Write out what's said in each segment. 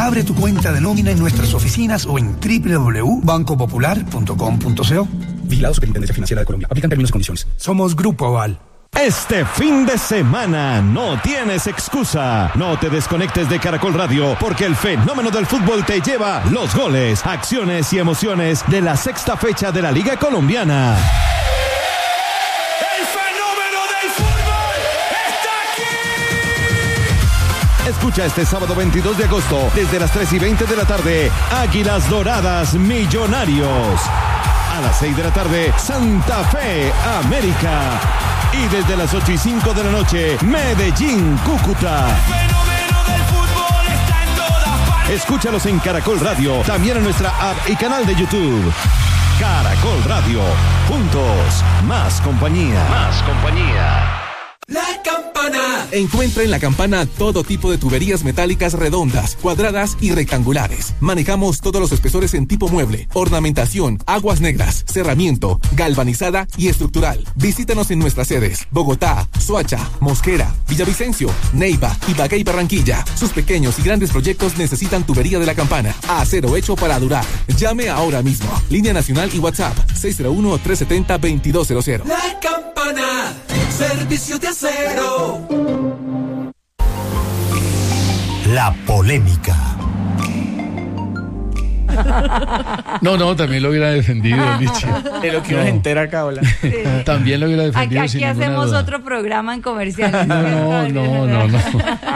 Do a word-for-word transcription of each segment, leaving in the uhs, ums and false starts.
Abre tu cuenta de nómina en nuestras oficinas o en doble u doble u doble u punto banco popular punto com punto co. Vigilado Superintendencia Financiera de Colombia. Aplican términos y condiciones. Somos Grupo Aval. Este fin de semana no tienes excusa. No te desconectes de Caracol Radio porque el fenómeno del fútbol te lleva los goles, acciones y emociones de la sexta fecha de la Liga Colombiana. ¡El fenómeno del fútbol está aquí! Escucha este sábado veintidós de agosto desde las tres y veinte de la tarde Águilas Doradas Millonarios. A las seis de la tarde Santa Fe América. Y desde las ocho y cinco de la noche, Medellín, Cúcuta. El fenómeno del fútbol está en todas partes. Escúchalos en Caracol Radio, también en nuestra app y canal de YouTube. Caracol Radio, juntos, más compañía. Más compañía. La Campana. Encuentra en La Campana todo tipo de tuberías metálicas redondas, cuadradas y rectangulares. Manejamos todos los espesores en tipo mueble, ornamentación, aguas negras, cerramiento, galvanizada y estructural. Visítanos en nuestras sedes: Bogotá, Soacha, Mosquera, Villavicencio, Neiva, Ibagué y Barranquilla. Sus pequeños y grandes proyectos necesitan tubería de La Campana. Acero hecho para durar. Llame ahora mismo. Línea nacional y WhatsApp seis cero uno, tres siete cero, dos dos cero cero. La Campana. Servicio de acero. La polémica. No, no, también lo hubiera defendido, Lichi. De lo que uno se entera acá, hola. Sí. También lo hubiera defendido. Aquí, sin aquí hacemos duda. otro programa en comerciales. No, no, no, no, no.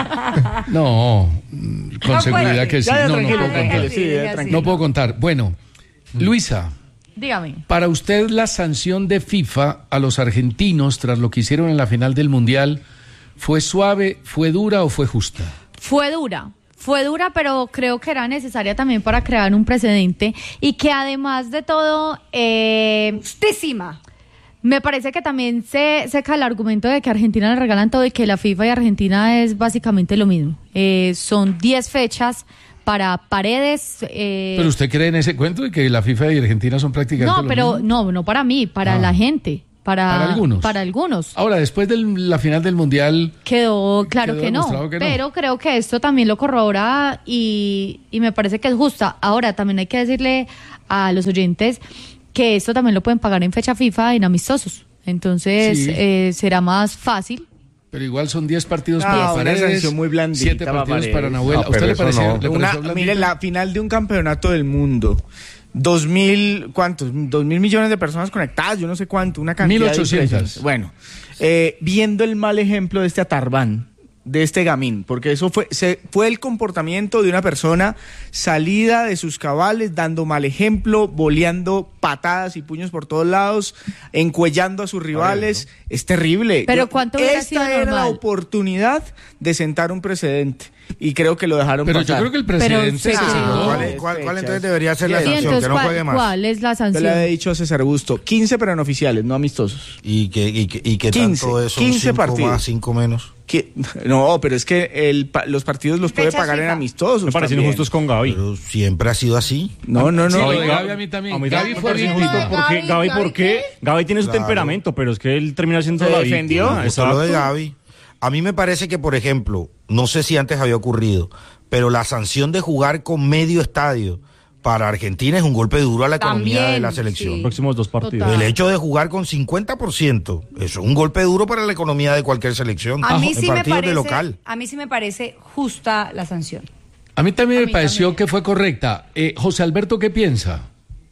No, con No seguridad puede. que sí. Ya, No, no tranquilo, puedo tranquilo, contar. sí, ya, tranquilo. No puedo contar. Bueno, Luisa, Dígame. para usted la sanción de FIFA a los argentinos tras lo que hicieron en la final del Mundial, ¿fue suave, fue dura o fue justa? Fue dura. Fue dura, pero creo que era necesaria también para crear un precedente y que además de todo, eh, justísima. Me parece que también se seca el argumento de que a Argentina le regalan todo y que la FIFA y Argentina es básicamente lo mismo. Eh, son diez fechas para Paredes. Eh, ¿Pero usted cree en ese cuento de que la FIFA y Argentina son prácticamente no, lo pero mismo? no, no para mí, para Ah. la gente. Para, Para algunos. Para algunos. Ahora, después de la final del Mundial, Quedó claro Quedó que, no, demostrado que no. pero creo que esto también lo corrobora y, y me parece que es justa. Ahora, también hay que decirle a los oyentes que esto también lo pueden pagar en fecha FIFA en amistosos. Entonces, Sí. eh, será más fácil. pero igual son diez partidos No, para una Paredes, sanción muy blandita siete para partidos Paredes. para Nahuel. No, ¿A usted pero le eso pareció, no. le Una, pareció blandito? mire, la final de un campeonato del mundo. Dos mil, ¿cuántos? Dos mil millones de personas conectadas, yo no sé cuánto, una cantidad Mil ochocientas. de impresiones. Bueno, eh, viendo el mal ejemplo de este Atarbán, de este Gamín, porque eso fue, se, fue el comportamiento de una persona salida de sus cabales, dando mal ejemplo, boleando patadas y puños por todos lados, encuellando a sus rivales. Es terrible. Pero Yo- ¿cuánto hubiera Esta sido era la normal? oportunidad de sentar un precedente y creo que lo dejaron Pero pasar. yo creo que el presidente Pero se sí, sentó. ¿Cuál, es- cuál- cuál entonces debería ser la Sí, Sí, sanción? entonces, Que no ¿cuál, juegue más. cuál es la Yo sanción? le había dicho a César Busto, quince pero no oficiales, no amistosos. ¿Y que, y que, y que quince, tanto eso? quince cinco partidos. más, cinco menos. ¿Qué? No, pero es que el, pa- los partidos los puede Fechas pagar en FIFA. amistosos. Me parecen también. injustos con Gaby. Pero siempre ha sido así. No, no, no. Sí, lo de Gaby- Gaby a mí también. A mí Gaby Gaby fue fue bien injusto justo. porque Gaby, ¿por qué? Gaby tiene su Claro. temperamento, pero es que él termina siendo Se la defendió. víctima. Justo lo de Exacto. Gaby. A mí me parece que, por ejemplo, no sé si antes había ocurrido, pero la sanción de jugar con medio estadio para Argentina es un golpe duro a la economía También, de la selección. sí. Próximos dos partidos. Total. El hecho de jugar con cincuenta por ciento, eso es un golpe duro para la economía de cualquier selección. A mí, en sí me partidos parece, de local. a mí sí me parece justa la sanción. A mí también A me mí pareció también. que fue correcta. Eh, José Alberto, ¿qué piensa?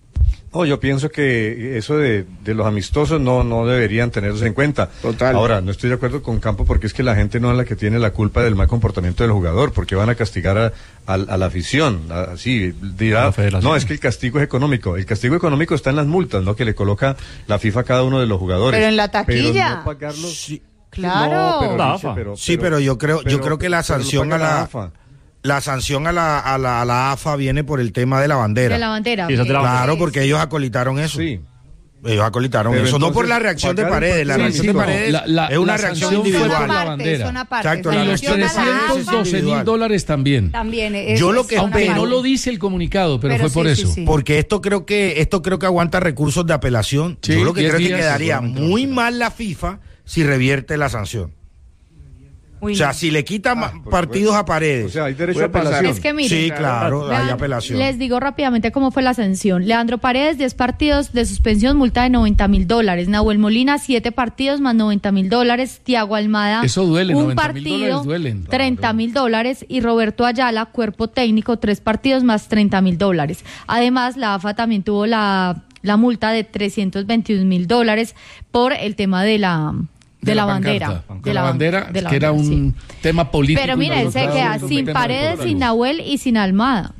No, yo pienso que eso de, de los amistosos no, no deberían tenerse en cuenta. Total. Ahora, no estoy de acuerdo con Campo porque es que la gente no es la que tiene la culpa del mal comportamiento del jugador, porque van a castigar a, a- a la afición. Así dirá, La federación. no, es que el castigo es económico. El castigo económico está en las multas, ¿no? Que le coloca la FIFA a cada uno de los jugadores. Pero en la taquilla. Pero no pagarlos. Sí, Claro. No, pero, La Richie, AFA. pero- sí, pero yo creo, yo pero- creo que la pero lo sanción a paga la, AFA. la sanción a la, a la, a la A F A viene por el tema de la bandera. De la bandera. Sí, esa es de la ok. Claro, porque ellos acolitaron eso. Sí. Ellos acolitaron Pero eso, no por entonces, la reacción de pagar un Paredes. La Sí, reacción sí, de no, Paredes la- la- es una la reacción sanción fue individual. por la Son bandera. Son aparte, Exacto, son la Y los reacción de sanción a la Paredes es AFA trescientos doce mil individual. dólares también. También es, Yo lo es que una Aunque espero- no parte. lo dice el comunicado, pero, Pero fue sí, por sí, eso. sí. Porque esto creo que esto creo que aguanta recursos de apelación. Sí, Yo lo que diez creo es que días, quedaría seguramente. muy mal la FIFA si revierte la sanción. Uy, o sea, si le quita ah, partidos a Paredes. O sea, hay derecho a apelación. Es que miren, sí, claro, vean, hay apelación. Les digo rápidamente cómo fue la sanción. Leandro Paredes, diez partidos de suspensión, multa de noventa mil dólares. Nahuel Molina, siete partidos más noventa mil dólares. Tiago Almada, eso duele, un partido, treinta mil dólares. Y Roberto Ayala, cuerpo técnico, tres partidos más treinta mil dólares. Además, la A F A también tuvo la, la multa de trescientos veintiún mil dólares por el tema de la... De, de la, la bandera. De la bandera, de la que bandera, era un sí. tema político. Pero mire, se queda sin Paredes, sin Nahuel y sin Almada.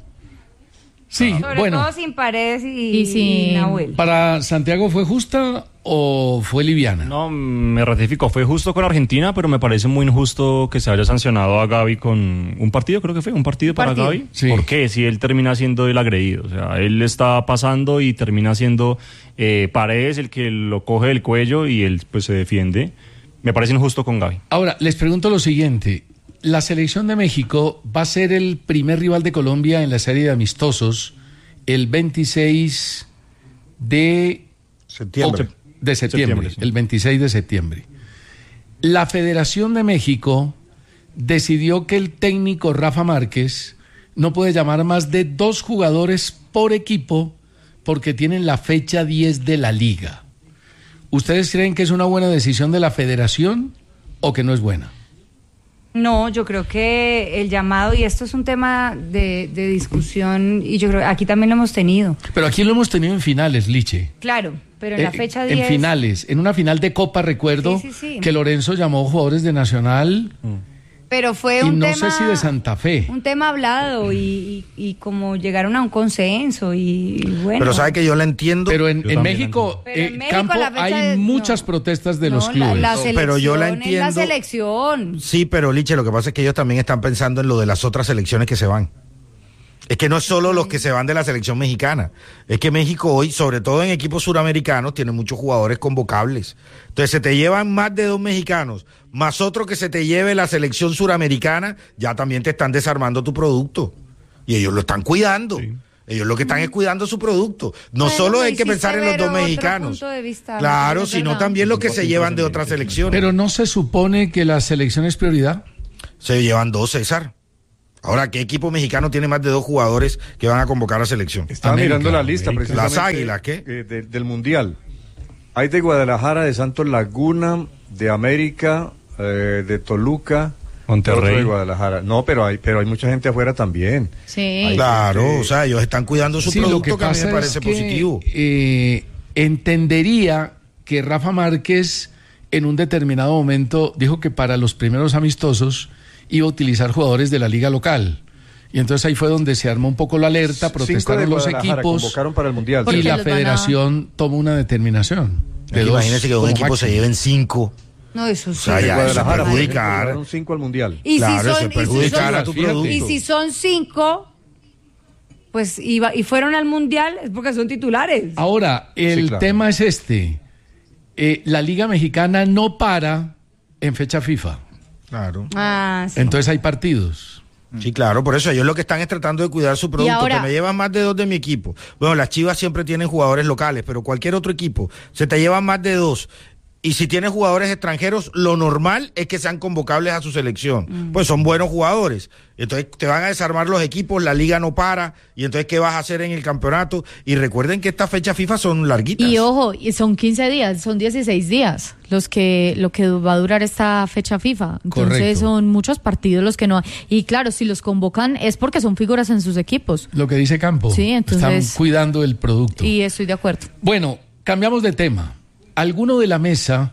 Sí, Sobre bueno. todo sin Paredes y, y sin y Nahuel. ¿Para Santiago fue justa o fue liviana? No, me ratifico, fue justo con Argentina, pero me parece muy injusto que se haya sancionado a Gavi con un partido, creo que fue, un partido, ¿Un para partido? Gavi. Sí. ¿Por qué? Si él termina siendo el agredido. O sea, él está pasando y termina siendo eh, Paredes el que lo coge del cuello y él pues se defiende. Me parece injusto con Gavi. Ahora, les pregunto lo siguiente. La selección de México va a ser el primer rival de Colombia en la serie de amistosos el veintiséis de septiembre. De septiembre, septiembre sí. El veintiséis de septiembre. La Federación de México decidió que el técnico Rafa Márquez no puede llamar más de dos jugadores por equipo porque tienen la fecha diez de la liga. ¿Ustedes creen que es una buena decisión de la Federación o que no es buena? No, yo creo que el llamado, y esto es un tema de, de discusión, y yo creo que aquí también lo hemos tenido. Pero aquí lo hemos tenido en finales, Liche. Claro, pero en eh, la fecha diez... En finales, en una final de Copa, recuerdo sí, sí, sí. que Lorenzo llamó jugadores de Nacional... Mm. Pero fue y un no tema, sé si de Santa Fe. Un tema hablado y, y, y como llegaron a un consenso y, y bueno. Pero sabe que yo la entiendo. Pero en, en México, pero en eh, México Campo, hay de, muchas no, protestas de no, los clubes. La, la selección, pero yo la entiendo. Es la selección. Sí, pero Liche, lo que pasa es que ellos también están pensando en lo de las otras selecciones que se van. Es que no es solo los que se van de la selección mexicana, es que México hoy, sobre todo en equipos suramericanos, tiene muchos jugadores convocables. Entonces se te llevan más de dos mexicanos, más otro que se te lleve la selección suramericana, ya también te están desarmando tu producto. Y ellos lo están cuidando. Sí. Ellos lo que están es cuidando su producto. No bueno, solo hay que pensar en los dos mexicanos. Vista, claro, sino verdad. También los que se llevan de otras selecciones. Pero ¿no se supone que la selección es prioridad? Se llevan dos, César. Ahora, ¿qué equipo mexicano tiene más de dos jugadores que van a convocar a selección? Estaba América, mirando la lista, América. precisamente. Las Águilas, ¿qué? Eh, de, del Mundial. Hay de Guadalajara, de Santos Laguna, de América, eh, de Toluca, Monterrey. De Guadalajara. No, pero hay, pero hay mucha gente afuera también. Sí. Hay claro, gente... o sea, ellos están cuidando su sí, producto, lo que, que a mí me parece es que, positivo. Eh, entendería que Rafa Márquez en un determinado momento dijo que para los primeros amistosos iba a utilizar jugadores de la liga local. Y entonces ahí fue donde se armó un poco la alerta, protestaron los equipos convocaron para el Mundial. y la federación a... tomó una determinación. De dos, imagínense que un equipo máximo. Se lleven cinco. No, eso sí. O sea, ya, eso perjudicar. cinco al Mundial. Y claro, si son, eso perjudicar y si son, a tu producto. Y si son cinco, pues iba, y fueron al Mundial, es porque son titulares. Ahora, el sí, claro. tema es este. Eh, la Liga Mexicana no para en fecha FIFA. Claro. Ah, sí. Entonces hay partidos. Sí, claro, por eso ellos lo que están es tratando de cuidar su producto, ahora, que me llevan más de dos de mi equipo. Bueno, las Chivas siempre tienen jugadores locales, pero cualquier otro equipo se te llevan más de dos. Y si tienes jugadores extranjeros, lo normal es que sean convocables a su selección. Mm. Pues son buenos jugadores. Entonces te van a desarmar los equipos, la liga no para. Y entonces, ¿qué vas a hacer en el campeonato? Y recuerden que estas fechas FIFA son larguitas. Y ojo, son quince días, son dieciséis días los que lo que va a durar esta fecha FIFA. Entonces Correcto. Son muchos partidos los que no hay. Y claro, si los convocan es porque son figuras en sus equipos. Lo que dice Campo. Sí, entonces. Están cuidando el producto. Y estoy de acuerdo. Bueno, cambiamos de tema. ¿Alguno de la mesa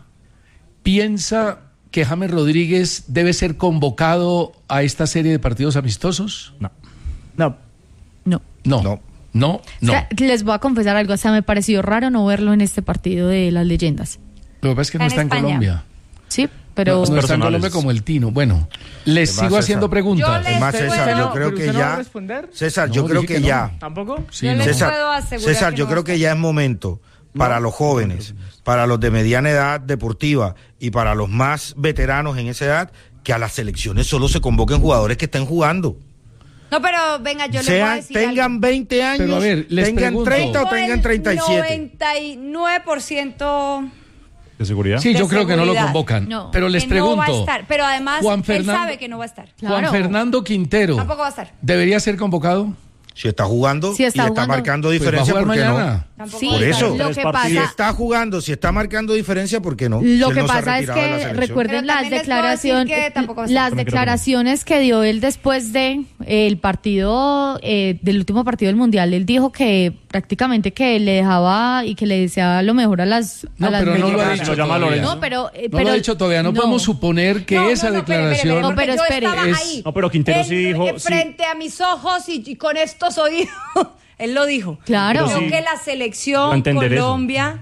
piensa que James Rodríguez debe ser convocado a esta serie de partidos amistosos? No. No. No. No. No. No. no. O sea, les voy a confesar algo. O sea, me pareció raro no verlo en este partido de las leyendas. Lo que pasa es que no en está España. en Colombia. Sí, pero... No, no está en Colombia como el Tino. Bueno, les sigo César. haciendo preguntas. Yo es más, César, no, yo creo que ya... César, yo no, creo que, que ya... No. ¿Tampoco? Sí, yo no. les César, puedo asegurar César que yo no creo está. que ya es momento para los jóvenes, para los de mediana edad deportiva y para los más veteranos en esa edad, que a las selecciones solo se convoquen jugadores que estén jugando. No, pero venga, yo les Sean, voy a decir tengan algo. veinte años, pero a ver, les tengan pregunto. treinta o tengan treinta y siete. noventa y nueve por ciento ¿De seguridad? Sí, De yo creo que no lo seguridad. convocan. No. Pero les Que pregunto. No va a estar, pero además Juan él Fernando- sabe que no va a estar. Juan Claro. Fernando Quintero. Tampoco va a estar. ¿Debería ser convocado? Si está jugando Si está y está jugando. marcando Pues va a diferencia, jugar ¿por qué mañana. no? Sí, Por eso. lo que Si pasa, está jugando, si está marcando diferencia, ¿por qué no? lo Si que él no se ha pasa es retirado de la que selección. recuerden Pero las también les puedo decir declaraciones, que tampoco va a las estar. declaraciones que dio él después de eh, el partido eh, del último partido del mundial. Él dijo que prácticamente que le dejaba y que le deseaba lo mejor a las No, a las pero no lo ha mexicanas. dicho Lo llama todavía. Lorenzo. No, pero eh, No pero lo ha dicho todavía. No, podemos suponer que No, no, esa no, espere, declaración. espere, No, pero porque yo espere, estaba es- ahí. No, pero Quintero Él, sí dijo- eh, sí. frente a mis ojos y, y con estos oídos, él lo dijo. Claro. Creo Sí. que la Puedo selección entender eso. Colombia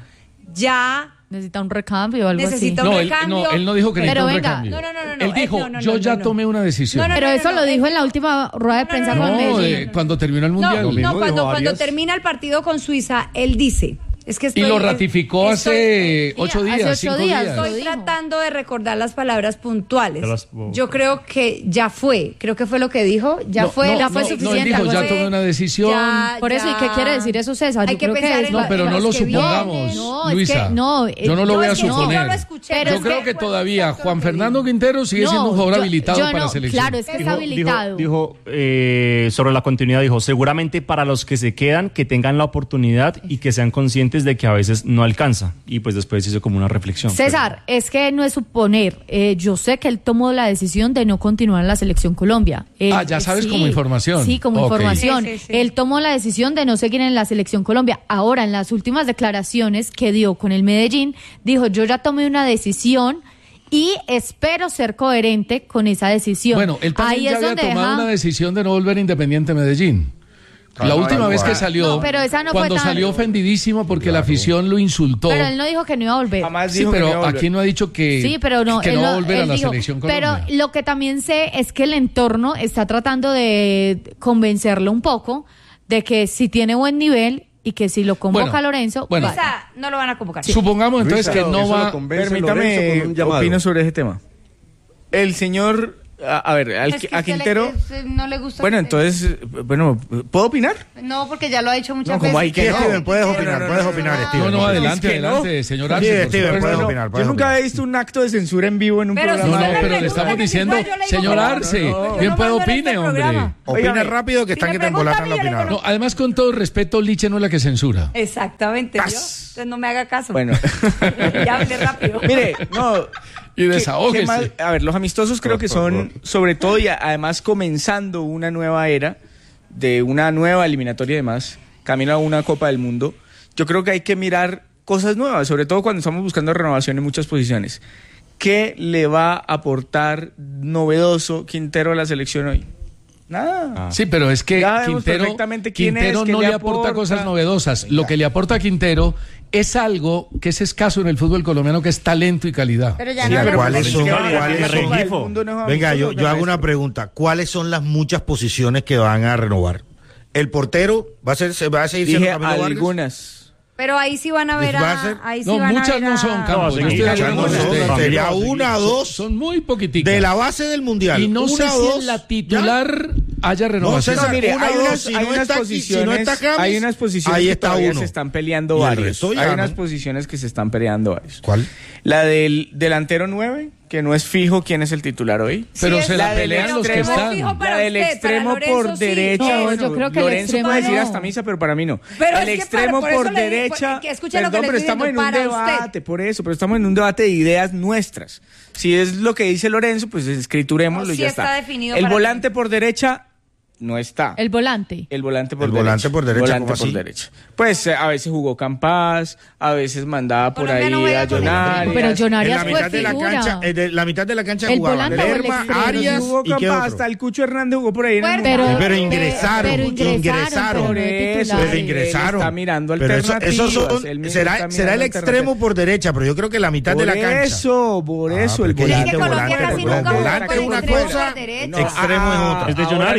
ya necesita un recambio o algo necesita así. un No, él, recambio. no, él no dijo que Pero necesita un venga. recambio. No, no, no, no, no, Él eh, dijo, no, no, yo no, ya no. tomé una decisión. No, no, Pero no, eso no, lo no, dijo eh, en la última rueda de prensa no, con no, No, Medellín. eh, cuando terminó el No, mundial. no, mismo cuando, dijo cuando Arias. termina el partido con Suiza, él dice, es que estoy, Y lo ratificó estoy- hace eh, ocho mira, días, hace ocho cinco días. días. Lo Estoy dijo. tratando de recordar las palabras puntuales. Te las- Yo creo que ya fue, creo que fue lo que dijo, ya No, fue, no, ya no, fue no, suficiente. él dijo, algo ya así. tomé una decisión. Ya, Por eso, ¿y ya. qué quiere decir eso, César? Hay Yo que creo que pensar es- en No, la- pero en no lo los que supongamos, vienen. No, es Luisa. que no, eh, yo no lo yo voy a es que no, suponer. yo lo escuché, Pero yo es creo que- que todavía fue Juan lo que Fernando Quintero sigue No, siendo un jugador yo- habilitado yo para no, la selección. claro, es que está Dijo, habilitado. dijo, eh, sobre la continuidad, dijo, seguramente para los que se quedan, que tengan la oportunidad y que sean conscientes de que a veces no alcanza. Y pues después hizo como una reflexión. César, es que no es suponer. Eh, yo sé que él tomó la decisión de no continuar en la selección Colombia. Él- Ah, ya sabes, sí, como información. Sí, como Ok. información. Sí, sí, sí. Él tomó la decisión de no seguir en la selección Colombia. Ahora, en las últimas declaraciones que dio con el Medellín, dijo, yo ya tomé una decisión y espero ser coherente con esa decisión. Bueno, él también Ahí ya es había donde tomado deja- una decisión de no volver a Independiente Medellín. Ah, La no, última igual. vez que salió, No, pero esa no fue cuando tan- salió ofendidísimo porque la afición lo insultó. Pero él no dijo que no iba a volver. Jamás Sí, dijo que no iba pero a volver. aquí no ha dicho que, Sí, pero no, que él no va a no- volver a él la dijo, selección Colombia. Pero lo que también sé es que el entorno está tratando de convencerlo un poco de que si tiene buen nivel y que si lo convoca Bueno, Lorenzo, bueno. vale. Quizá no lo van a convocar. Supongamos entonces Luisa, que no eso lo va... convence Permítame, Lorenzo con un llamado. opino sobre ese tema. El señor, a, a ver, al- Es que a usted le- Quintero... es- no le gusta. Bueno, entonces, bueno, ¿puedo opinar? No, porque ya lo ha dicho muchas No, como veces. hay que Sí, no. Steven, puedes No, opinar, no, no, puedes no, opinar, no, Steven. No, no, adelante, Es que no. adelante, señor Sí, Arce, por Steven, supuesto. puedes No, opinar, yo puedes nunca opinar. he visto un acto de censura en vivo en un Pero No, programa. no, usted me pero le pregunta estamos que si diciendo, igual yo le digo señor que no. Arce, No, no, bien no puede mando en opine, este hombre. programa. Opina Óigame, rápido que si están me que te pregunta embolatan a la mí, yo le opinión. digo No, además, con todo respeto, Liche no es la que censura. Exactamente. ¿yo? Paz. Entonces no me haga caso. Bueno. Ya hable rápido. Mire, no. Y ¿qué- desahógese. qué más? A ver, los amistosos creo Por que son, favor. sobre todo y a- además comenzando una nueva era de una nueva eliminatoria y demás, camino a una Copa del Mundo. Yo creo que hay que mirar cosas nuevas, sobre todo cuando estamos buscando renovación en muchas posiciones. ¿Qué le va a aportar novedoso Quintero a la selección hoy? Nada. Sí, pero es que Ya vemos Quintero, perfectamente quién Quintero es, qué no le le aporta, aporta. cosas novedosas. Lo que le aporta a Quintero es algo que es escaso en el fútbol colombiano, que es talento y calidad. Pero ya Sí, no pero le- ¿cuáles es son? que va a ganar ¿Cuáles la son? Copa del Mundo, no es Venga, yo, amistoso, yo hago no una es- pregunta. ¿Cuáles son las muchas posiciones que van a renovar? ¿El portero va a ser, se va a seguir siendo Dije Camilo Vargas? algunas. Pero ahí sí van a ver ¿Va a ser? a... Ahí sí No, van a muchas ver no a- son, Campos. No, yo seguir, estoy de acuerdo Muchas con no son, usted. sería una o dos Son muy poquiticas. de la base del mundial. Y no sé Una o si dos, en la titular haya renovación. No, César, No, mire, una hay o dos, unas, si hay no unas está aquí, si posiciones, no está James, hay unas posiciones ahí que está todavía uno. se están peleando Y el varios. resto ya, Hay ¿no? unas posiciones que se están peleando varios. ¿Cuál? La del delantero nueve, que no es fijo quién es el titular hoy. Pero Sí, se es la la del pelean los que extremo, están. fijo para la del usted, extremo para Lorenzo por sí. derecha. No, bueno, yo creo que el Lorenzo extremo puede decir no. hasta misa, pero para mí no. Pero el es que extremo para- por por eso le digo, derecha. que escuche lo que Perdón, le pero estoy estamos en diciendo, un para usted. debate, por eso, pero estamos en un debate de ideas nuestras. Si es lo que dice Lorenzo, pues escriturémoslo No, y sí ya está está. definido El para volante por derecha no está. El volante. El volante por El derecha. volante por derecha, Volante ¿cómo por así? derecha. Pues eh, a veces jugó Campas, a veces mandaba por Colombia ahí no juega a con el Jonarias. Pero En Jonarias la fue mitad de la figura. cancha, eh, de la mitad de la cancha El jugaban volante o el Lerma, extremo. Arias jugó y qué Campas, otro. hasta el Cucho Hernández jugó por ahí. en el Pero- Mundial. Pero ingresaron, pero ingresaron, ingresaron. pero no Por eso, titulares. Pero ingresaron. Él está mirando Pero eso, alternativas. esos son- él mismo será, está será el mirando extremo alternativas. por derecha, pero yo creo que la mitad de la Por cancha. eso, por eso, Ah, el pero es volante. que volante, Colombia volante, casi no, nunca jugó volante por es una extremo cosa, por derecha. extremo es otra. Es de ahora Jonarias. no es un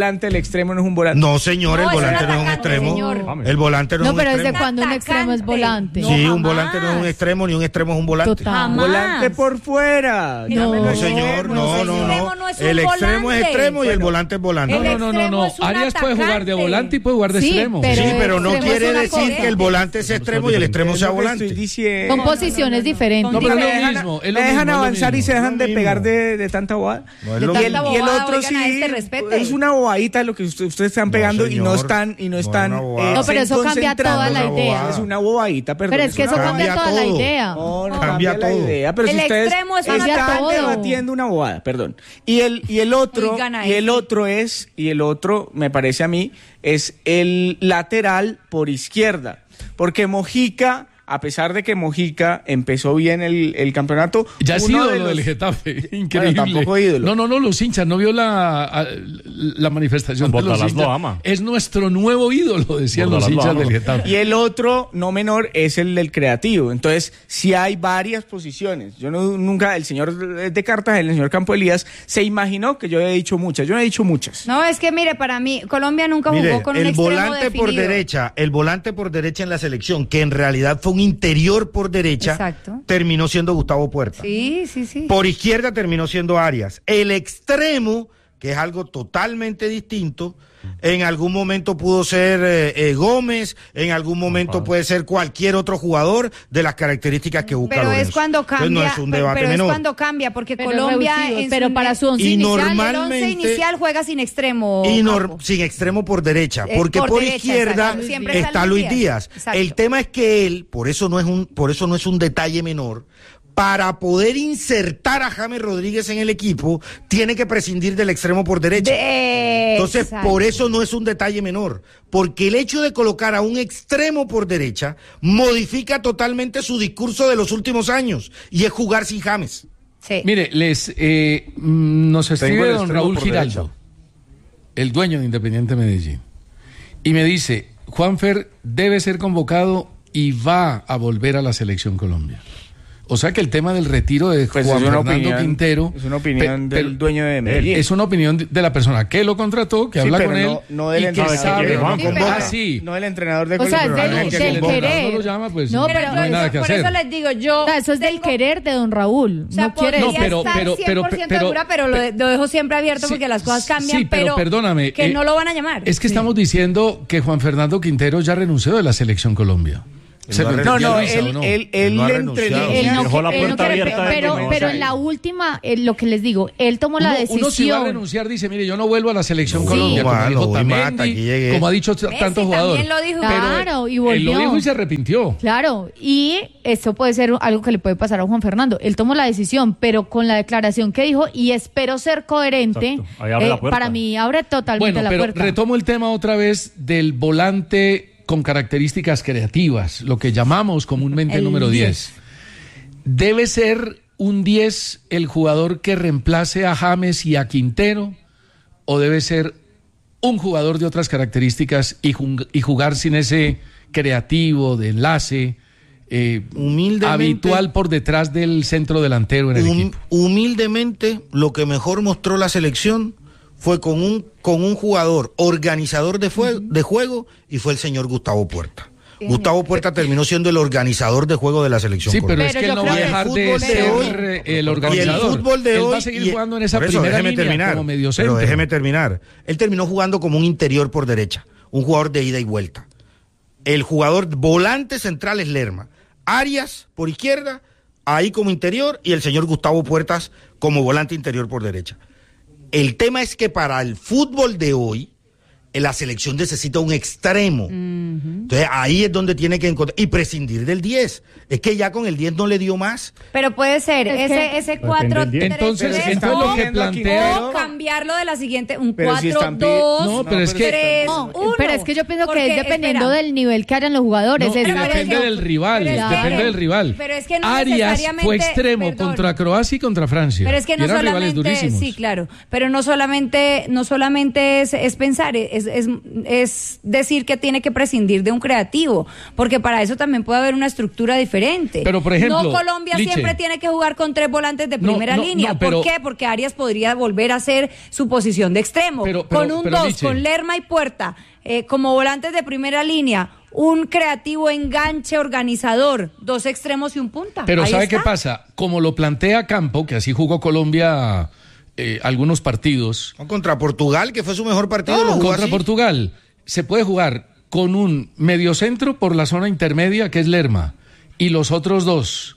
volante, el extremo no es un volante. No, señor, el No, es un volante no es un atacante, extremo. señor. El volante no, No, es un pero extremo. ¿desde cuando un extremo es volante? Sí, No, un volante no es un jamás. extremo, ni un extremo es un volante. Total. Jamás. Volante por fuera. No. Llámelo No, señor, extremo. no, el no, extremo no. no es un El extremo es volante. extremo y el Bueno, volante es volante. el No, no, no, no, extremo no. es un Arias puede jugar de atacante. volante y puede jugar de Sí, extremo. pero- Sí, pero no extremo quiere es una decir que el cosa. volante sea extremo y el extremo Es sea lo que volante. estoy diciendo. Son posiciones diferentes. No, pero es me lo dejan, mismo, es me lo dejan mismo, es lo avanzar y mismo. se dejan Es de lo pegar mismo. de, de tanta bobada. No es De lo Y el, tanta mismo. y el bobada, otro oigan, a sí, este respete. es una bobadita lo que usted- ustedes están No, pegando y no señor, están y no no es están una bobada. No, pero se eso cambia concentrando. toda la una idea. bobada. Es una bobadita, perdón. Pero es que eso una cambia Cambia toda la todo. idea. No, no Cambia cambia la todo. idea, pero El si ustedes extremo es un están atacante. debatiendo una bobada, perdón. Y el y el otro Oigan a y el este. otro es y el otro me parece a mí es el lateral por izquierda, porque Mojica, a pesar de que Mojica empezó bien el, el campeonato, Ya es uno ídolo de los- del Getafe, increíble. tampoco ídolo. No, no, no, los hinchas, no vio la, a- la manifestación de los Bordalás hinchas. lo ama. Es nuestro nuevo ídolo, decían los Bordalás lo hinchas ama. del Getafe. Y el otro, no menor, es el del creativo. Entonces, si hay varias posiciones. Yo no, nunca, el señor de Cartagena, el señor Campo Elías, se imaginó que yo he dicho muchas. Yo no he dicho muchas. No, es que mire, para mí, Colombia nunca jugó Mire, con un el extremo volante por definido. derecha, el volante por derecha en la selección, que en realidad fue un interior por derecha, Exacto. terminó siendo Gustavo Puerta. Sí, sí, sí. Por izquierda terminó siendo Arias. El extremo, que es algo totalmente distinto, en algún momento pudo ser eh, eh, Gómez, en algún momento puede ser cualquier otro jugador de las características que busca Pero Lorenzo. es cuando Entonces, cambia, no es un pero, debate pero es menor. cuando cambia, porque Pero Colombia reducido, en pero su- para su once Y inicial, el once normalmente- inicial juega sin extremo. Y nor- Paco. sin extremo por derecha, Eh, porque por por, derecha, izquierda exacto. Siempre está, está Luis Luis Díaz. Díaz. Exacto. El tema es que él, por eso no es un, por eso no es un detalle menor, para poder insertar a James Rodríguez en el equipo, tiene que prescindir del extremo por derecha. De- Entonces, exacto. por eso no es un detalle menor, porque el hecho de colocar a un extremo por derecha modifica totalmente su discurso de los últimos años, y es jugar sin James. Sí. Mire, les eh, mm, nos Tengo escribe el don extremo Raúl por Giraldo, derecha. el dueño de Independiente Medellín, y me dice, Juanfer debe ser convocado y va a volver a la Selección Colombia. O sea que el tema del retiro de Pues Juan es una Fernando opinión- Quintero es una opinión pe- del pero- dueño de Medellín. Es una opinión de- de la persona que lo contrató, que Sí, habla pero con él no- no del y que entrenador sabe. que Ah, convoca. sí. No el entrenador de O sea, es Colombia, del, no, no, que que del convoca. querer. No lo llama, pues, no, Pero pero, no hay por nada eso- que por hacer. eso les digo, yo o sea, eso es del tengo- querer de don Raúl. O sea, no quiere podría No, pero- estar pero- pero- cien por ciento pero- segura, pero lo, lo dejo siempre abierto Sí, porque las cosas cambian, sí, pero perdóname, que eh, no lo van a llamar. Es que estamos diciendo que Juan Fernando Quintero ya renunció de la Selección Colombia. Se no ha lo- No, ¿ya no, lo hizo él, o no? él, él No ha le renunciado. entrenó. Él no, Dejó la él no puerta quiere, abierta de pero, que no pero se en la iba. última, eh, lo que les digo, él tomó la Uno, decisión. uno si va a renunciar dice, mire, yo no vuelvo a la Selección No, Colombia, como mano, dijo voy mata, Tamendi, aquí llegué. como ha dicho Messi tantos jugadores. también lo dijo. Claro, y Él volvió. lo dijo y se arrepintió. Claro, y esto puede ser algo que le puede pasar a Juan Fernando. Él tomó la decisión, pero con la declaración que dijo, y espero ser coherente, Exacto. Ahí abre la puerta. para mí abre totalmente Bueno, la pero puerta. retomo el tema otra vez del volante con características creativas, lo que llamamos comúnmente El número diez. diez. ¿Debe ser un diez el jugador que reemplace a James y a Quintero? ¿O debe ser un jugador de otras características y, jug- y jugar sin ese creativo de enlace eh, Humildemente- habitual por detrás del centro delantero en el Hum- equipo? humildemente, lo que mejor mostró la selección fue con un, con un jugador organizador de, fue- de juego, y fue el señor Gustavo Puerta. Gustavo Puerta terminó siendo el organizador de juego de la selección. Sí, pero colombiana. es que Pero él yo no creo va a que dejar el de fútbol de ser hoy- eh, el Y el organizador. fútbol de él hoy. va a seguir y- jugando en esa por eso, primera déjeme línea terminar, como mediocentro. Pero déjeme terminar. Él terminó jugando como un interior por derecha, un jugador de ida y vuelta. El jugador volante central es Lerma. Arias por izquierda, ahí como interior, y el señor Gustavo Puertas como volante interior por derecha. El tema es que para el fútbol de hoy, la selección necesita un extremo. Entonces ahí es donde tiene que encontrar y prescindir del diez. Es que ya con el diez no le dio más. Pero puede ser Es ese, que- ese cuatro del diez. tres Entonces, tres, entonces lo o- que plantea... o cambiarlo de la siguiente, un Pero si cuatro están pi- dos No, pero es que- tres No, uno. pero es que yo pienso Porque, que es dependiendo espera, del nivel que hagan los jugadores. No, Es- pero depende es que- del rival, pero es que- depende del rival. pero es que no Arias necesariamente- fue extremo perdón. contra Croacia y contra Francia. Pero es que no y eran rivales solamente, durísimos. sí, claro, pero no solamente, no solamente es, es pensar, es es, es, es decir que tiene que prescindir de un creativo, porque para eso también puede haber una estructura diferente. Pero, por ejemplo, no Colombia Liche, siempre tiene que jugar con tres volantes de primera no, no, línea. no, pero, ¿Por qué? Porque Arias podría volver a hacer su posición de extremo. Pero, pero, con un pero, dos, Liche, con Lerma y Puerta, eh, como volantes de primera línea, un creativo enganche organizador, dos extremos y un punta. Pero Ahí ¿sabe está. qué pasa? Como lo plantea Campo, que así jugó Colombia eh, algunos partidos. Contra Portugal, que fue su mejor partido. No, lo jugó contra así. Portugal. Se puede jugar con un mediocentro por la zona intermedia, que es Lerma, y los otros dos,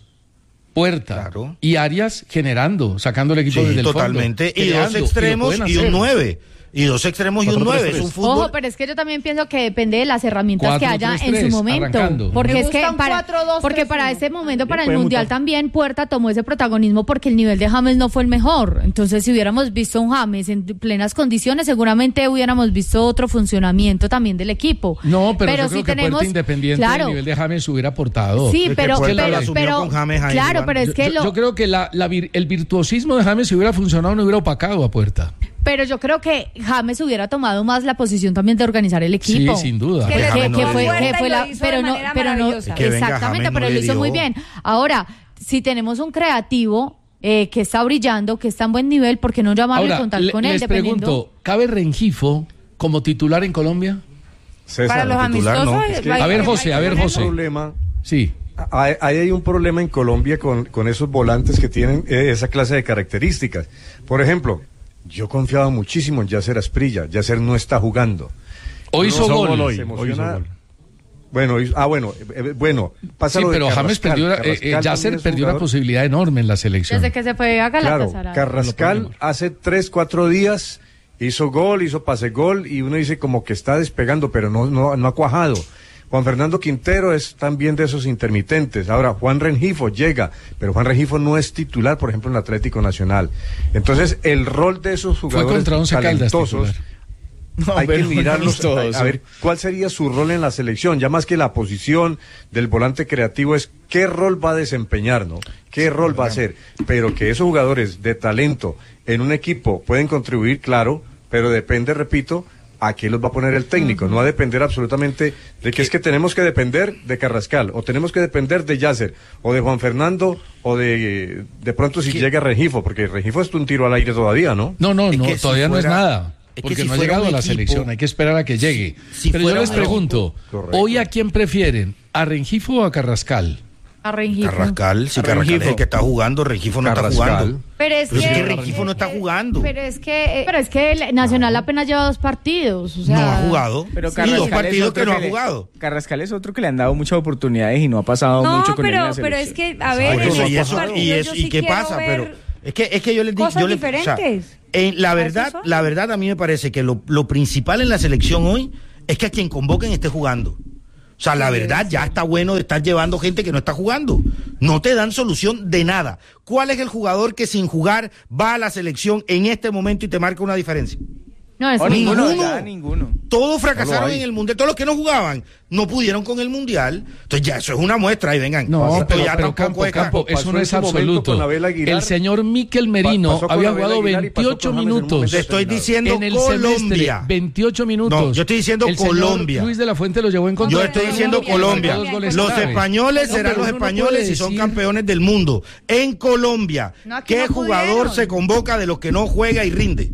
Puerta Claro. y Arias, generando, sacando el equipo Sí, desde el fondo. totalmente. Y creando, dos extremos y, lo y, pueden un hacer. nueve. Y dos extremos y un cuatro tres nueve. Es tres. un fútbol. Ojo, pero es que yo también pienso que depende de las herramientas cuatro que haya tres en tres, su momento. arrancando. Porque Me es que gusta un para, cuatro dos porque tres para uno. ese momento, para el puede Mundial mutar. también, Puerta tomó ese protagonismo porque el nivel de James no fue el mejor. Entonces, si hubiéramos visto un James en plenas condiciones, seguramente hubiéramos visto otro funcionamiento también del equipo. No, pero, yo si creo que tenemos, Puerta Independiente claro, el nivel de James hubiera aportado. sí, Es que pero, Puerta pero, la asumió pero- con James ahí claro, jugando. pero es que yo, lo, yo creo que la, la vir- el virtuosismo de James, si hubiera funcionado, no hubiera opacado a Puerta. pero yo creo que James hubiera tomado más la posición también de organizar el equipo. Sí, sin duda. Que Que, le que- tocó que a fue, Puerta que y fue lo la, hizo pero de no, manera pero no, maravillosa. Que venga exactamente, James, no pero le lo hizo dio. muy bien. Ahora, si tenemos un creativo eh, que está brillando, que está en buen nivel, ¿por qué no llamarlo y Ahora, contar le- con él? les Dependiendo. pregunto, ¿cabe Rengifo como titular en Colombia? César, Para los titular, amistosos. no. Es que- hay- A ver, hay- José, a ver, hay- José. un problema. Sí. Hay, ahí hay un problema en Colombia con, con esos volantes que tienen eh, esa clase de características. Por ejemplo, yo confiaba muchísimo en Yasser Asprilla. Yasser no está jugando. Hoy hizo No, gol. se Se emociona. hizo gol. Bueno, hizo- ah, bueno, eh, eh, bueno. Pasa Sí, lo de pero James Carrascal. perdió, eh, Carrascal eh, también Yasser es perdió una jugador. posibilidad enorme en la selección. Desde que se fue a Claro, Galatasaray. Carrascal hace tres, cuatro días hizo gol, hizo pase gol y uno dice como que está despegando, pero no, no, no ha cuajado. Juan Fernando Quintero es también de esos intermitentes. Ahora, Juan Rengifo llega, pero Juan Rengifo no es titular, por ejemplo, en el Atlético Nacional. Entonces, el rol de esos Fue jugadores contra Once Caldas talentosos, titular. No, hay que pero mirarlos, no a, todos, a ver cuál sería su rol en la selección, ya más que la posición del volante creativo es qué rol va a desempeñar, ¿no? ¿Qué rol va a hacer? Pero que esos jugadores de talento en un equipo pueden contribuir, claro, pero depende, repito, a qué los va a poner el técnico, no va a depender absolutamente de que es que tenemos que depender de Carrascal, o tenemos que depender de Yasser, o de Juan Fernando, o de de pronto si llega Rengifo, porque Rengifo es un tiro al aire todavía, ¿no? No, no, Es no, que si todavía no es fuera- nada. es que Porque si no ha fuera llegado un a la equipo- selección, hay que esperar a que llegue. si Pero yo fuera les un pregunto, Correcto. ¿hoy a quién prefieren? ¿A Rengifo o a Carrascal? A Rengifo. Carrascal, si A Carrascal es Rengifo. el que está jugando, Rengifo no Carrascal. está jugando. Pero es Pero que, es que Rengifo no está jugando. Pero es que, pero es que el Nacional apenas lleva dos partidos. O sea, No ha jugado. Pero y Carrascal dos es partidos otro que no ha le- jugado. Carrascal es otro que le han dado muchas oportunidades y no ha pasado No, mucho con él en pero, la pero es selección. que, a ver, Por en eso, estos y eso, partidos y, yo eso, sí y qué quiero pasa, ver pero es que es que yo les digo, cosas yo les- o sea, diferentes. en la A verdad, eso son. la verdad a mí me parece que lo, lo principal en la selección hoy es que a quien convoquen esté jugando. O sea, la verdad ya está bueno de estar llevando gente que no está jugando. No te dan solución de nada. ¿Cuál es el jugador que sin jugar va a la selección en este momento y te marca una diferencia? no es Oh, que- ninguno, ninguno. ya, ninguno. Todos fracasaron No lo hay. en el mundial, todos los que no jugaban no pudieron con el mundial. Entonces ya eso es una muestra y vengan. No, esto pero, ya pero tampoco Campo, es- Campo, eso pasó no en es su momento absoluto. con Abel Aguilar. El señor Miquel Pa- Merino pasó con había Abel jugado Aguilar y pasó veintiocho con James en un minutos. momento Te estoy diciendo En el Colombia. semestre, veintiocho minutos. No, yo estoy diciendo El señor Colombia. Luis de la Fuente lo llevó en contra. Yo de estoy todo el diciendo mundo, Colombia. marcó dos goles Los clave. españoles No, serán pero los uno no españoles puede y son decir- campeones del mundo. En Colombia, No, aquí ¿qué no jugador pudieron. se convoca de los que no juega y rinde?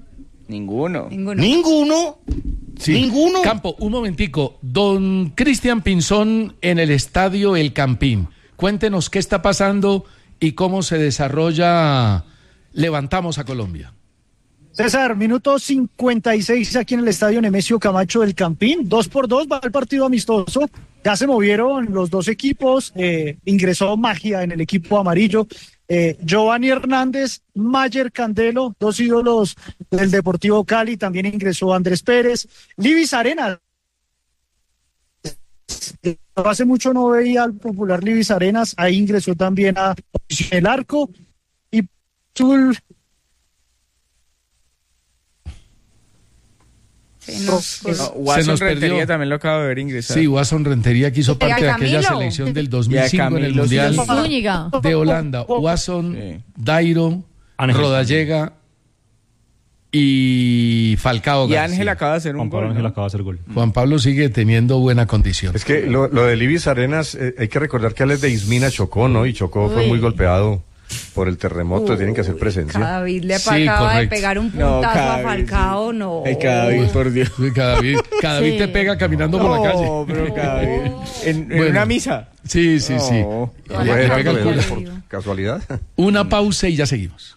Ninguno. Ninguno. Ninguno. Sí. Ninguno. Campo, un momentico. Don Cristian Pinzón en el estadio El Campín. Cuéntenos qué está pasando y cómo se desarrolla Levantamos a Colombia. César, minuto cincuenta y seis aquí en el estadio Nemesio Camacho del Campín. Dos por dos va el partido amistoso. Ya se movieron los dos equipos. Eh, ingresó Magia en el equipo amarillo. Eh, Giovanni Hernández, Mayer Candelo, dos ídolos del Deportivo Cali. También ingresó Andrés Pérez. Libis Arenas. Eh, Hace mucho no veía al popular Libis Arenas. Ahí ingresó también a el arco. Y Zul. Sí, no. No, Se Watson nos Rentería perdió. también lo acabo de ver ingresar. Sí, Watson Rentería que hizo Y a parte de aquella Camilo. selección del dos Y mil a cinco en el Camilo Mundial Zúñiga. de Holanda. Watson, Sí. Dairo, Ángel. Rodallega y Falcao Y García. Ángel acaba de hacer un Juan Pablo gol. Ángel ¿no? acaba de hacer gol. Juan Pablo sigue teniendo buena condición. Es que lo, lo de Libis Arenas, eh, hay que recordar que Alex de Ismina chocó, ¿no? Y chocó, fue Uy. muy golpeado por el terremoto, tienen que hacer presencia. David le Sí, acaba de correcto. pegar un No, puntazo a David, Falcao, no. Ay, David, por Dios. Uy, cada David, cada David Sí. te pega caminando por la calle. No, pero David. En, en Bueno. una misa. Sí, sí, sí. No. Le- Hola, le Bueno, pega el pero culo. por casualidad. Una pausa y ya seguimos.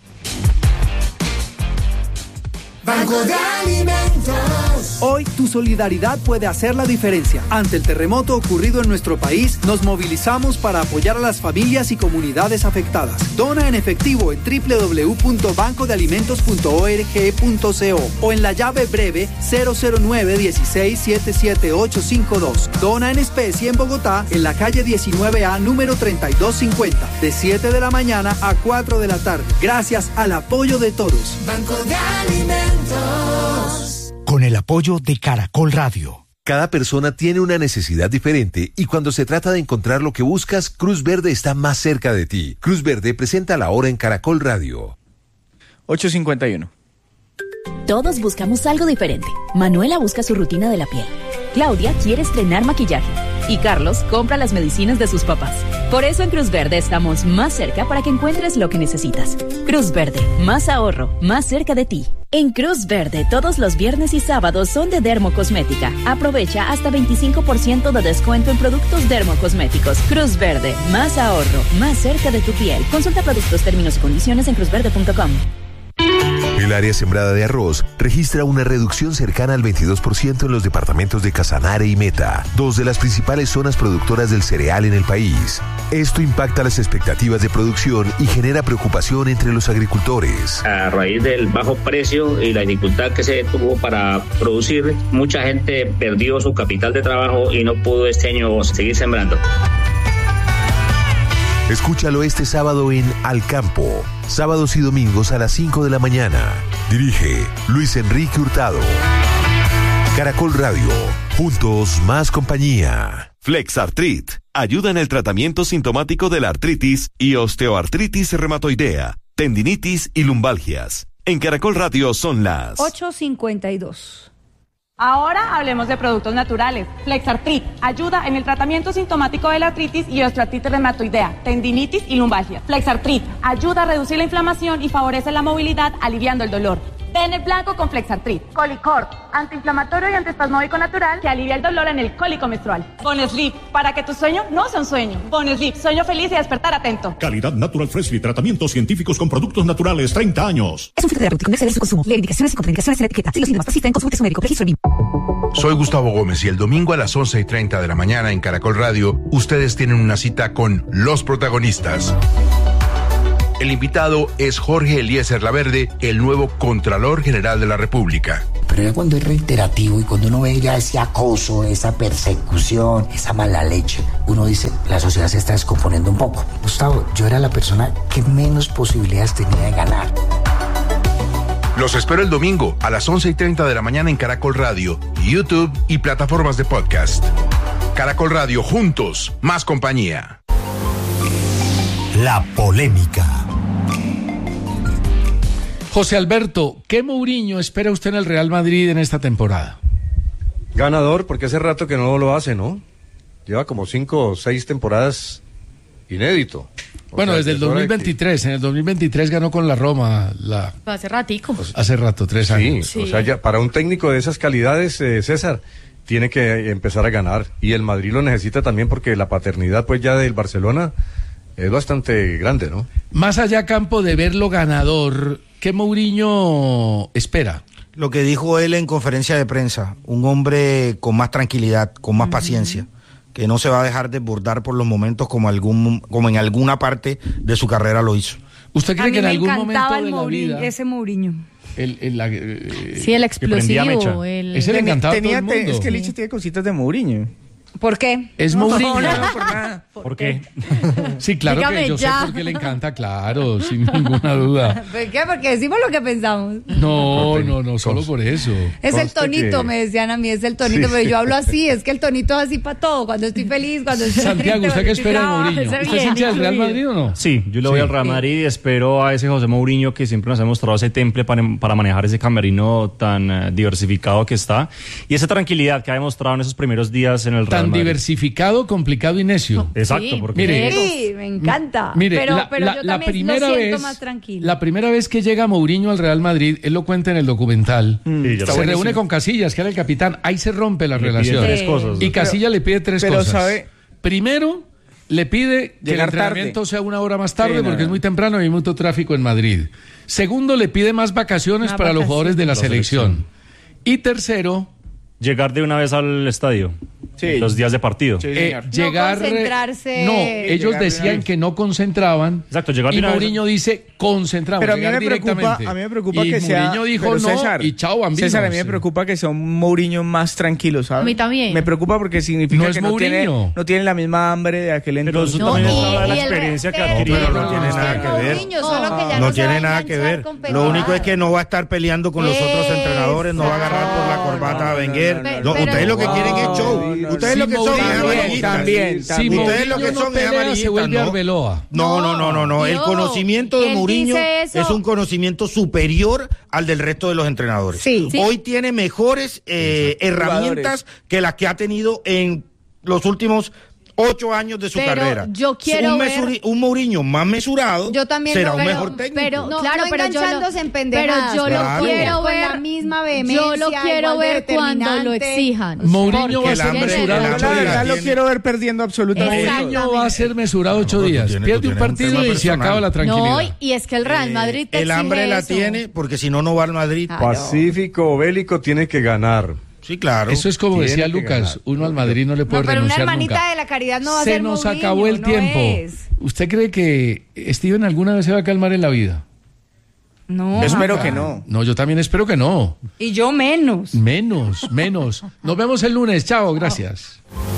Banco de Alimentos. Hoy tu solidaridad puede hacer la diferencia. Ante el terremoto ocurrido en nuestro país, nos movilizamos para apoyar a las familias y comunidades afectadas. Dona en efectivo en doble u doble u doble u punto banco de alimentos punto org punto co o en la llave breve cero cero nueve uno seis siete siete ocho cinco dos. Dona en especie en Bogotá, en la calle diecinueve A, número treinta y dos cincuenta, de siete de la mañana a cuatro de la tarde. Gracias al apoyo de todos. Banco de Alimentos. Con el apoyo de Caracol Radio. Cada persona tiene una necesidad diferente y cuando se trata de encontrar lo que buscas, Cruz Verde está más cerca de ti. Cruz Verde presenta la hora en Caracol Radio. ocho cincuenta y uno. Todos buscamos algo diferente. Manuela busca su rutina de la piel. Claudia quiere estrenar maquillaje. Y Carlos compra las medicinas de sus papás. Por eso en Cruz Verde estamos más cerca para que encuentres lo que necesitas. Cruz Verde, más ahorro, más cerca de ti. En Cruz Verde, todos los viernes y sábados son de Dermocosmética. Aprovecha hasta veinticinco por ciento de descuento en productos dermocosméticos. Cruz Verde, más ahorro, más cerca de tu piel. Consulta productos, términos y condiciones en cruz verde punto com. El área sembrada de arroz registra una reducción cercana al veintidós por ciento en los departamentos de Casanare y Meta, dos de las principales zonas productoras del cereal en el país. Esto impacta las expectativas de producción y genera preocupación entre los agricultores. A raíz del bajo precio y la dificultad que se tuvo para producir, mucha gente perdió su capital de trabajo y no pudo este año seguir sembrando. Escúchalo este sábado en Al Campo, sábados y domingos a las cinco de la mañana. Dirige Luis Enrique Hurtado. Caracol Radio, juntos más compañía. Flexartrit ayuda en el tratamiento sintomático de la artritis y osteoartritis reumatoidea, tendinitis y lumbalgias. En Caracol Radio son las ocho cincuenta y dos. Ahora hablemos de productos naturales. Flexartrit ayuda en el tratamiento sintomático de la artritis y osteoartritis reumatoidea, tendinitis y lumbalgia. Flexartrit ayuda a reducir la inflamación y favorece la movilidad, aliviando el dolor. Ten el blanco con Flexartrit. Colicort, antiinflamatorio y antiespasmódico natural que alivia el dolor en el cólico menstrual. Bonesleep, para que tu sueño no sea un sueño. Bonesleep, sueño feliz y despertar atento. Calidad Natural Freshly, tratamientos científicos con productos naturales, treinta años. Es un filtro terapéutico, no excede su consumo. Lee indicaciones y contraindicaciones en la etiqueta. Si los síntomas persisten, consulte a su médico. Registro B I M. Soy Gustavo Gómez y el domingo a las once y treinta de la mañana en Caracol Radio, ustedes tienen una cita con los protagonistas. El invitado es Jorge Eliezer Laverde, el nuevo Contralor General de la República. Pero ya cuando es reiterativo y cuando uno ve ya ese acoso, esa persecución, esa mala leche, uno dice, la sociedad se está descomponiendo un poco. Gustavo, yo era la persona que menos posibilidades tenía de ganar. Los espero el domingo a las once y treinta de la mañana en Caracol Radio, YouTube y plataformas de podcast. Caracol Radio, juntos, más compañía. La polémica. José Alberto, ¿qué Mourinho espera usted en el Real Madrid en esta temporada? Ganador, porque hace rato que no lo hace, ¿no? Lleva como cinco o seis temporadas inédito. O Bueno, sea, desde el es hora dos mil de que- veintitrés, en el dos mil veintitrés ganó con la Roma, la Hace ratico. hace rato, tres años. Sí, o sea, ya para un técnico de esas calidades, eh, César, tiene que empezar a ganar. Y el Madrid lo necesita también porque la paternidad, pues ya del Barcelona es bastante grande, ¿no? Más allá, Campo, de verlo ganador, ¿qué Mourinho espera? Lo que dijo él en conferencia de prensa, un hombre con más tranquilidad, con más uh-huh. paciencia, que no se va a dejar desbordar por los momentos como algún como en alguna parte de su carrera lo hizo. ¿Usted cree que en algún momento el de la Mourinho, vida ese Mourinho? El, el, la, eh, sí, el explosivo. El... Ese le encantaba tenía, a todo el mundo. Es que Licha tiene cositas de Mourinho. ¿Por qué? Es No, Mourinho. no, no, por nada. ¿Por qué? Sí, claro Dígame que yo ya. sé por qué le encanta, claro, sin ninguna duda. ¿Por qué? Porque decimos lo que pensamos. No, no, no, solo por eso. Es el Conste tonito, que- me decían a mí, es el tonito, Sí. pero yo hablo así, es que el tonito es así para todo, cuando estoy feliz, cuando estoy Santiago, triste, ¿usted qué cuando estoy espera de brava, Mourinho? ese ¿Usted es bien hincha del Real incluido. Madrid o no? Sí, yo le voy Sí. al Real Madrid y espero a ese José Mourinho que siempre nos ha mostrado ese temple para, para manejar ese camerino tan eh, diversificado que está y esa tranquilidad que ha demostrado en esos primeros días en el Real Tan Madrid. diversificado, complicado y necio. Exacto, Sí, porque Mire, sí, me encanta. Mire, pero la, pero la- yo la también primera lo siento vez, más tranquilo. la primera vez que llega Mourinho al Real Madrid, él lo cuenta en el documental. Sí, ya se lo- reúne buenísimo. con Casillas, que era el capitán. Ahí se rompe la Le pide relación. tres cosas. Y Casillas le pide tres pero cosas. sabe- Primero, le pide que el Llegar entrenamiento tarde. sea una hora más tarde Sí, porque no. es muy temprano y hay mucho tráfico en Madrid. Segundo, le pide más vacaciones Más para los vacaciones. jugadores de la La selección. Y tercero, llegar de una vez al estadio. Sí. Los días de partido. Sí, eh, señor. llegar. No concentrarse. No, ellos Llegar de decían una vez. que no concentraban. Exacto, llegar de Y una vez. Mourinho dice concentramos. Pero a mí llegar me preocupa, directamente. a mí me preocupa y que sea. Mourinho dijo pero no César, y chao, bambino. César, a mí me preocupa que sea un Mourinho más tranquilo, ¿sabes? A mí también. Me preocupa porque significa No es que no tiene, Mourinho. no tiene la misma hambre de aquel Pero entonces. eso No, también y- es la y el experiencia que ha respeto. adquirido. Pero no tiene nada que ver. Mourinho, solo que ya No se tiene va a nada que enganchar ver. con Lo pegadas. único es que no va a estar peleando con los otros entrenadores, no va a agarrar por la corbata a Wenger. no, no, No, pero- ustedes lo que quieren es No, show. no, no. Ustedes Si lo que son es Mourinho- amarillistas. También, Si también. Ustedes lo Mourinho que no son es pelea, se amarillistas, vuelve ¿no? Arbeloa. No, no, no, no, no. El No. conocimiento de Él Mourinho dice eso. es un conocimiento superior al del resto de los entrenadores. Sí. Sí. Hoy tiene mejores eh, herramientas que las que ha tenido en los últimos ocho años de su Pero carrera. yo quiero un, ver- mesuri- un Mourinho más mesurado Yo también será lo un veo, mejor técnico. Pero No, claro, no pero yo lo, enganchándose en pendejadas, pero yo Claro. lo quiero con ver la misma vehemencia, Yo lo quiero igual de ver cuando lo determinante. exijan. Mourinho va a el ser hambre- mesurado el Yo ocho la hambre verdad días. lo tiene- quiero ver perdiendo absolutamente todo. Mourinho va a ser mesurado ocho No, tú días. tienes- tú Pierde un tienes un partido tema y se personal. acaba la tranquilidad. No, y- y es que el Real Madrid te El hambre exige la eso. tiene porque si no, no va al Madrid. Claro. Pacífico, bélico, tiene que ganar. Sí, claro. Eso es como Tiene decía que Lucas, ganar. uno al Madrid no le puede No, pero una renunciar hermanita nunca. de la caridad no va a Se ser nos Mourinho, acabó el no tiempo. es. ¿Usted cree que Steven alguna vez se va a calmar en la vida? No. Yo espero Ah, que no. No, yo también espero que no. Y yo menos. Menos, menos. Nos vemos el lunes. Chao, gracias.